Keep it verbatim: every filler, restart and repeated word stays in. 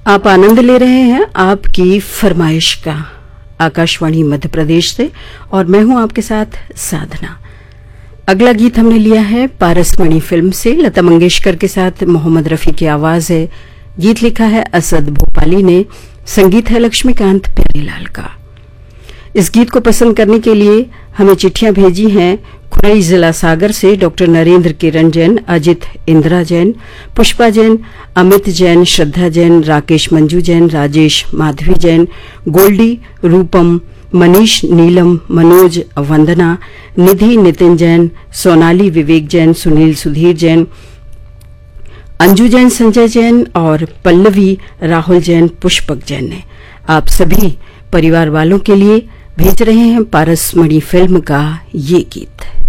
आप आनंद ले रहे हैं आपकी फरमाइश का आकाशवाणी मध्य प्रदेश से और मैं हूं आपके साथ साधना। अगला गीत हमने लिया है पारसमणि फिल्म से, लता मंगेशकर के साथ मोहम्मद रफी की आवाज है। गीत लिखा है असद भोपाली ने, संगीत है लक्ष्मीकांत प्यारीलाल का। इस गीत को पसंद करने के लिए हमें चिट्ठियां भेजी हैं खुरई जिला सागर से डॉक्टर नरेंद्र किरण जैन, अजित इंदिरा जैन, पुष्पा जैन, अमित जैन, श्रद्धा जैन, राकेश मंजू जैन, राजेश माधवी जैन, गोल्डी, रूपम, मनीष, नीलम, मनोज, वंदना, निधि, नितिन जैन, सोनाली, विवेक जैन, सुनील, सुधीर जैन, अंजू जैन, संजय जैन और पल्लवी, राहुल जैन, पुष्पक जैन ने आप सभी परिवार वालों के लिए भेज रहे हैं पारसमणि फिल्म का ये गीत।